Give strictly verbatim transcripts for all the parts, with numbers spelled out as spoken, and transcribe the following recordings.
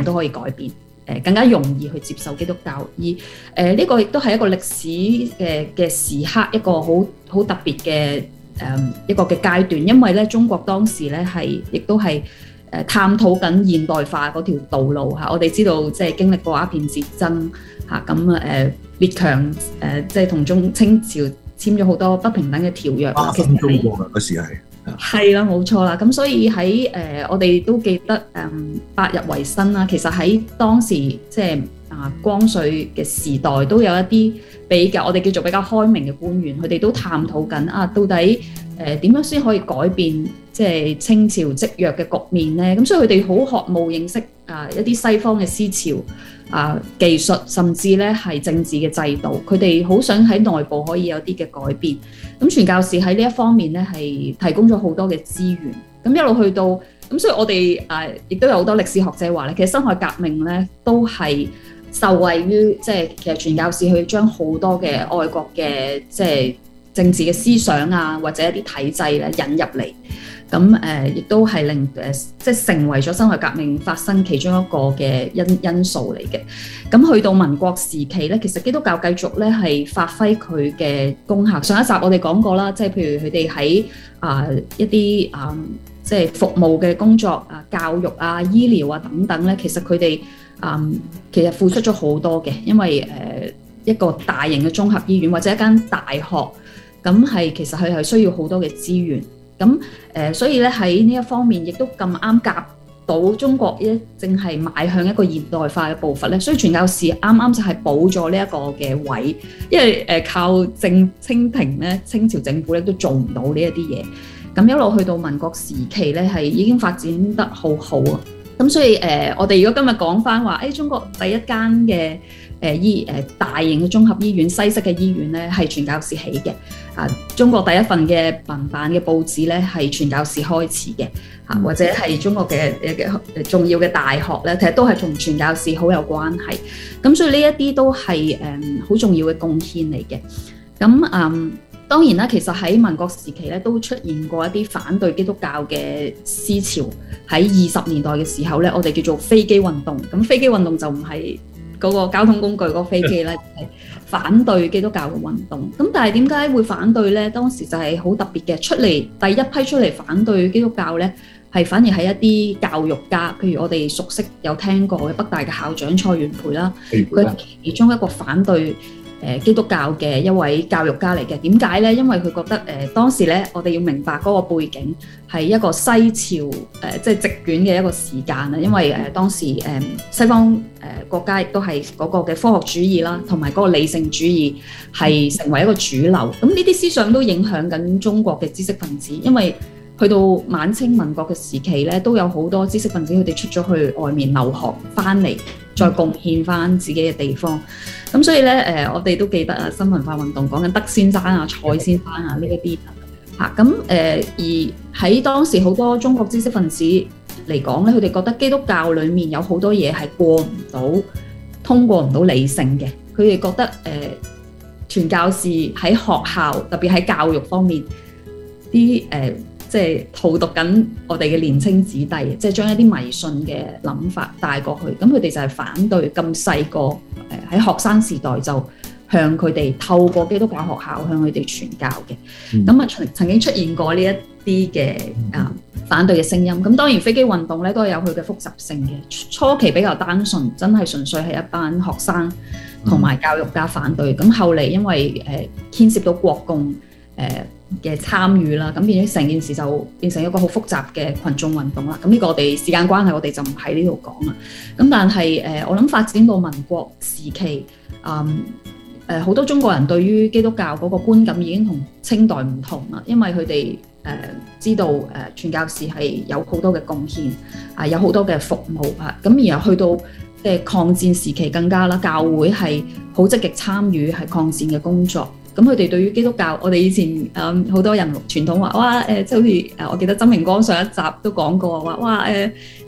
人都可以改變，誒、呃、更加容易去接受基督教。而誒呢、呃這個亦都係一個歷史嘅嘅時刻，一個好好特別嘅誒、呃、一個嘅階段，因為咧中國當時咧係亦都係誒探討緊現代化嗰條道路嚇。我哋知道即係經歷過鴉片戰爭嚇，咁啊誒列強誒即係同中清朝簽咗好多不平等嘅條約。 八分鐘過㗎嗰時係。 係啦，冇錯啦。咁所以喺誒、呃，我哋都記得誒、嗯、百日維新啦。其實喺當時即係啊光緒嘅時代，都有一啲比較我哋叫做比較開明嘅官員，佢哋都探討緊啊，到底誒點、呃、樣先可以改變即係清朝積弱嘅局面咧？咁所以佢哋好渴慕認識啊一啲西方嘅思潮啊技術，甚至咧係政治嘅制度。佢哋好想喺內部可以有啲嘅改變。咁傳教士喺呢一方面咧，係提供咗好多嘅資源。咁一路去到咁，所以我哋誒亦都有好多歷史學者話咧，其實辛亥革命咧都係受惠於即係其實傳教士去將好多嘅外國嘅即係政治嘅思想啊，或者一啲體制咧引入嚟。咁誒亦都係令誒即係成為咗辛亥革命發生其中一個嘅因因素嚟嘅。咁去到民國時期咧，其實基督教繼續咧係發揮佢嘅功效。上一集我哋講過啦，即係譬如佢哋喺啊一啲啊即係服務嘅工作啊、教育啊、醫療啊等等咧，其實佢哋啊其實付出咗好多嘅，因為誒、呃、一個大型嘅綜合醫院或者一間大學，咁係其實佢係需要好多嘅資源。咁誒、呃，所以咧喺呢一方面，亦都咁啱夾到中國咧，正係邁向一個現代化嘅步伐咧。所以傳教士啱啱就係補咗呢一個嘅位，因為誒、呃、靠正清廷咧，清朝政府咧都做唔到呢一啲嘢。咁一路去到民國時期咧，係已經發展得好好啊。咁所以誒、呃，我哋如果今日講翻話，誒、哎、中國第一間嘅誒醫誒大型嘅綜合醫院，西式嘅醫院咧，係傳教士起嘅。啊，中國第一份嘅民辦嘅報紙咧，係傳教士開始嘅。嚇，或者係中國嘅嘅重要嘅大學咧，其實都係同傳教士好有關係。咁所以呢一啲都係誒好重要嘅貢獻嚟嘅。咁嗯。當然啦，其實喺民國時期咧，都出現過一啲反對基督教嘅思潮。喺二十年代嘅時候咧，我哋叫做飛機運動。咁飛機運動就唔係嗰個交通工具嗰個飛機咧，係反對基督教嘅運動。咁但係點解會反對咧？當時就係好特別嘅，出嚟第一批出嚟反對基督教咧，係反而係一啲教育家，譬如我哋熟悉有聽過嘅北大嘅校長蔡元培啦，佢係其中一個反對誒基督教嘅一位教育家嚟嘅。點解咧？因為佢覺得誒、呃、當時咧，我哋要明白嗰個背景係一個西潮誒、呃、即係席捲嘅一個時間啊。因為誒、呃、當時誒、呃、西方誒、呃、國家亦都係嗰個嘅科學主義啦，同埋嗰個理性主義係成為一個主流。咁呢啲思想都影響緊中國嘅知識分子，因為去到晚清民國嘅時期咧，都有好多知識分子佢哋出咗去外面留學翻嚟，再貢獻翻自己嘅地方。咁所以咧，誒、呃、我哋都記得啊，新文化運動講緊德先生啊、蔡先生啊呢一啲嚇。咁誒、呃、而喺當時好多中國知識分子嚟講咧，佢哋覺得基督教裡面有好多嘢係過唔到、通過唔到理性嘅。佢哋覺得誒、呃、傳教士喺學校，特別喺教育方面啲誒。呃即係荼毒緊我哋嘅年青子弟，即係將一啲迷信嘅諗法帶過去。咁佢哋就係反對咁細個誒喺學生時代就向佢哋透過基督教學校向佢哋傳教嘅。咁啊曾曾經出現過呢一啲嘅啊反對嘅聲音。咁當然飛機運動咧都係有佢嘅複雜性嘅。初期比較單純，真係純粹係一班學生同埋教育家反對。咁後嚟因為誒、呃、牽涉到國共誒。呃嘅參與啦，咁變咗成件事就變成一個好複雜嘅群眾運動啦。咁呢個我哋時間關係，我哋就唔喺呢度講啦。咁但係誒、呃，我諗發展到民國時期，嗯誒，好多中國人對於基督教嗰個觀感已經同清代唔同啦，因為佢哋誒知道誒傳教士係有好多嘅貢獻啊，有好多嘅服務啊。咁然後去到即係抗戰時期更加啦，教會係好積極參與係抗戰嘅工作。咁佢哋對於基督教，我哋以前誒好多人傳統話，哇誒，即係好似誒，我記得曾明光上一集都講過話，哇誒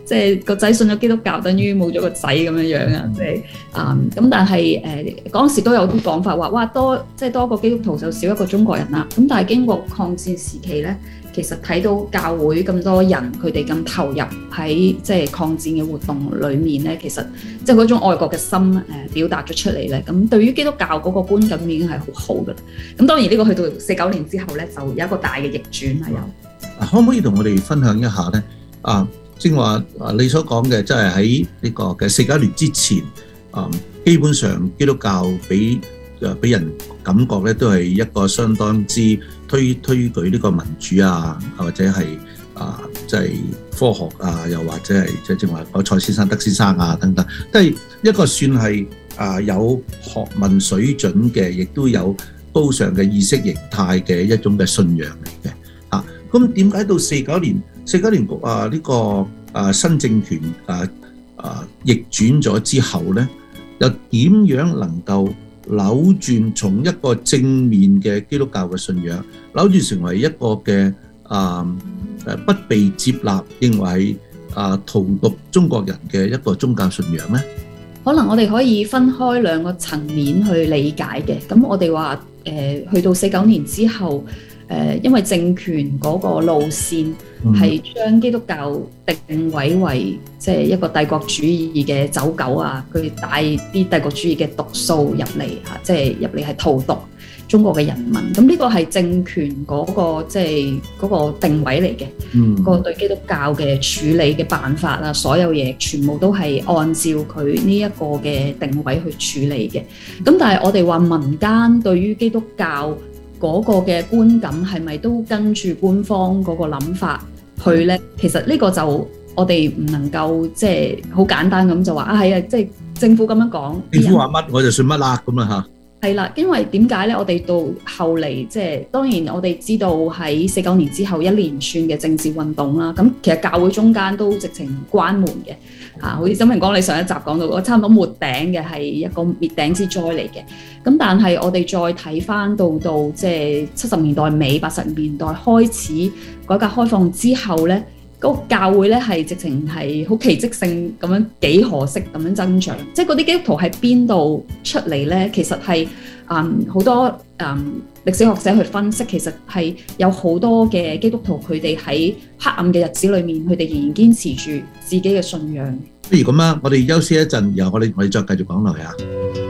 即係個仔信咗基督教，等於冇咗個仔咁樣樣啊！即係啊咁，但係誒嗰陣時都有啲講法話，哇多即係多個基督徒就少一個中國人啦。咁但係經過抗戰時期咧，其實睇到教會咁多人佢哋咁投入喺即係抗戰嘅活動裏面咧，其實即係嗰種愛國嘅心誒表達咗出嚟咧。咁對於基督教嗰個觀感已經係好好嘅。咁當然呢個去到四九年之後咧，就有一個大嘅逆轉係有。 可唔可以同我哋分享一下咧？啊，正話啊，你所講嘅即係喺呢個嘅四九年之前，啊，基本上基督教俾誒俾人感覺咧，都係一個相當之推推舉呢個民主啊，或者係啊，即係科學啊，又或者係即係正話講蔡先生、德先生啊等等，都係一個算係啊有學問水準嘅，亦都有高尚嘅意識形態嘅一種嘅信仰嚟嘅。啊，咁點解到四九年四九年啊呢個啊新政權啊啊逆轉咗之後咧，又點樣能夠扭轉從一個正面嘅基督教嘅信仰，扭轉成為一個嘅啊誒不被接納，認為啊荼毒中國人嘅一個宗教信仰咧？ 可能我哋可以分開兩個層面去理解嘅。咁我哋話誒去到四九年之後。誒，因為政權嗰個路線係將基督教定位為即係一個帝國主義嘅走狗啊，佢帶啲帝國主義嘅毒素入嚟嚇，即係入嚟係荼毒中國嘅人民。咁呢個係政權嗰個即係嗰個定位嚟嘅，嗯、個對基督教嘅處理嘅辦法啊，所有嘢全部都係按照佢呢一個嘅定位去處理嘅。咁但係我哋話民間對於基督教嗰個嘅觀感係咪都跟住官方嗰個諗法去呢？其實呢個就我哋唔能夠即係好簡單咁就話啊係啊，即係政府咁樣講， 政府話乜我就信乜啦咁啊嚇。 係啦，因為點解呢？我哋到後嚟即係當然我哋知道喺四九年之後一連串嘅政治運動啦，咁其實教會中間都直情關門嘅嚇，好似沈明光你上一集講到嗰差唔多沒頂嘅係一個滅頂之災嚟嘅。咁但係我哋再睇翻到到即係七十年代尾八十年代開始改革開放之後呢，嗰個教會呢係直情係好奇蹟性咁樣幾何式咁樣增長，即係嗰啲基督徒喺邊度出嚟呢？其實係嗯好多嗯歷史學者去分析，其實係有好多嘅基督徒佢哋喺黑暗嘅日子裏面，佢哋仍然堅持住自己嘅信仰。 不如咁啦，我哋休息一陣，然後我哋我哋再繼續講落去啊。